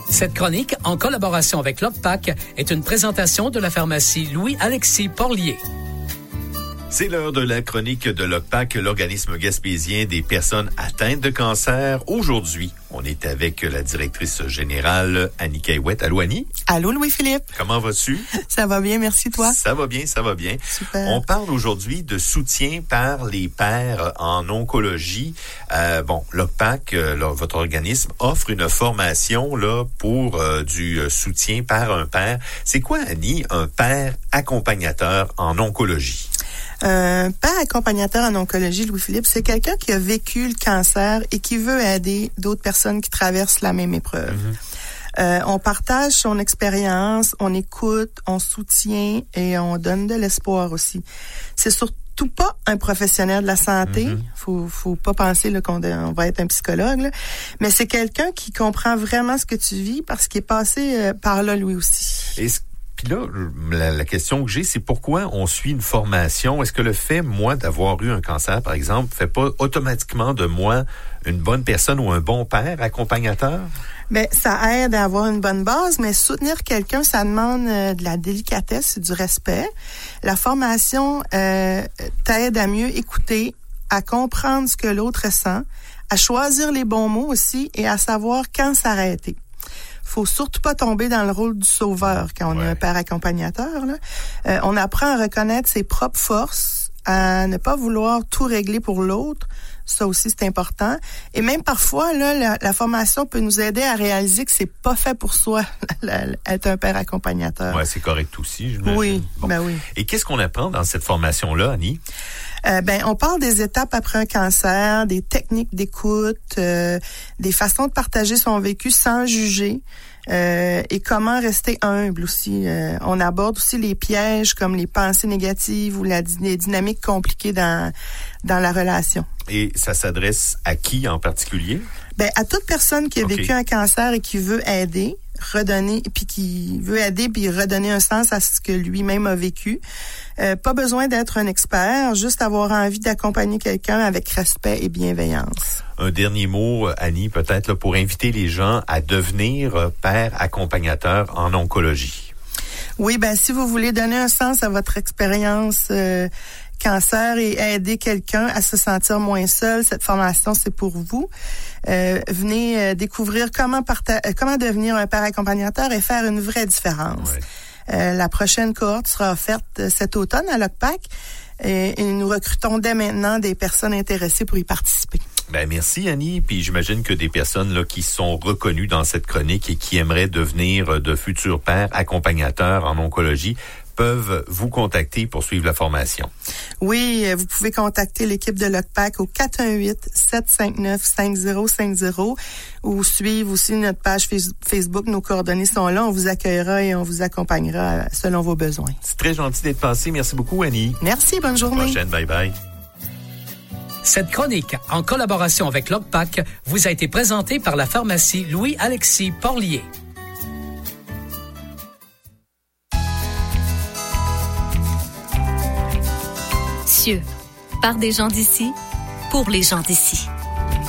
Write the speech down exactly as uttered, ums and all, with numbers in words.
Cette chronique, en collaboration avec Locpac, est une présentation de la pharmacie Louis-Alexis Porlier. C'est l'heure de la chronique de Locpac, l'organisme gaspésien des personnes atteintes de cancer. Aujourd'hui, on est avec la directrice générale Annie Caillouette. Allô Annie? Allô Louis-Philippe. Comment vas-tu? Ça va bien, merci toi. Ça va bien, ça va bien. Super. On parle aujourd'hui de soutien par les pairs en oncologie. Euh, bon, Locpac, euh, là, votre organisme, offre une formation là pour euh, du soutien par un pair. C'est quoi, Annie, un pair accompagnateur en oncologie? Un père accompagnateur en oncologie, Louis-Philippe, c'est quelqu'un qui a vécu le cancer et qui veut aider d'autres personnes qui traversent la même épreuve. Mm-hmm. Euh, on partage son expérience, on écoute, on soutient et on donne de l'espoir aussi. C'est surtout pas un professionnel de la santé. Mm-hmm. Faut, faut pas penser là, qu'on on va être un psychologue, là. Mais c'est quelqu'un qui comprend vraiment ce que tu vis parce qu'il est passé euh, par là lui aussi. Est-ce Puis là, la, la question que j'ai, c'est pourquoi on suit une formation? Est-ce que le fait, moi, d'avoir eu un cancer, par exemple, fait pas automatiquement de moi une bonne personne ou un bon père accompagnateur? Ben, ça aide à avoir une bonne base, mais soutenir quelqu'un, ça demande euh, de la délicatesse et du respect. La formation euh, t'aide à mieux écouter, à comprendre ce que l'autre ressent, à choisir les bons mots aussi et à savoir quand s'arrêter. Faut surtout pas tomber dans le rôle du sauveur quand on ouais. est un père accompagnateur. Là. Euh, on apprend à reconnaître ses propres forces, à ne pas vouloir tout régler pour l'autre. Ça aussi, c'est important. Et même parfois, là, la, la formation peut nous aider à réaliser que c'est pas fait pour soi, être un père accompagnateur. Ouais, c'est correct aussi, je m'imagine. Oui, bon. ben oui. Et qu'est-ce qu'on apprend dans cette formation-là, Annie? Euh, ben, on parle des étapes après un cancer, des techniques d'écoute, euh, des façons de partager son vécu sans juger. Euh, et comment rester humble aussi. Euh, on aborde aussi les pièges comme les pensées négatives ou la, les dynamiques compliquées dans dans la relation. Et ça s'adresse à qui en particulier? Ben, à toute personne qui a okay. vécu un cancer et qui veut aider, redonner, puis qui veut aider puis redonner un sens à ce que lui-même a vécu. Euh, pas besoin d'être un expert, juste avoir envie d'accompagner quelqu'un avec respect et bienveillance. Un dernier mot, Annie, peut-être là, pour inviter les gens à devenir père accompagnateur en oncologie. Oui, ben si vous voulez donner un sens à votre expérience euh, cancer et aider quelqu'un à se sentir moins seul, cette formation, c'est pour vous. Euh, venez euh, découvrir comment parta- comment devenir un père accompagnateur et faire une vraie différence. Ouais. Euh, la prochaine cohorte sera offerte cet automne à Locpac et, et nous recrutons dès maintenant des personnes intéressées pour y participer. Ben merci Annie, puis j'imagine que des personnes là qui sont reconnues dans cette chronique et qui aimeraient devenir de futurs pères accompagnateurs en oncologie peuvent vous contacter pour suivre la formation. Oui, vous pouvez contacter l'équipe de Locpac au quatre un huit, sept cinq neuf, cinq zéro cinq zéro ou suivre aussi notre page Facebook. Nos coordonnées sont là. On vous accueillera et on vous accompagnera selon vos besoins. C'est très gentil d'être passé. Merci beaucoup, Annie. Merci, bonne journée. À la prochaine, bye bye. Cette chronique, en collaboration avec Locpac, vous a été présentée par la pharmacie Louis-Alexis Porlier. Par des gens d'ici, pour les gens d'ici.